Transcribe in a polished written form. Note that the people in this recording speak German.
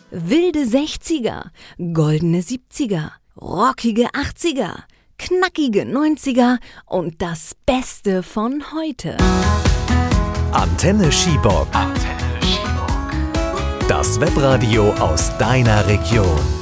Wilde 60er, goldene 70er, rockige 80er, knackige 90er und das Beste von heute. Antenne Schiebock. Das Webradio aus deiner Region.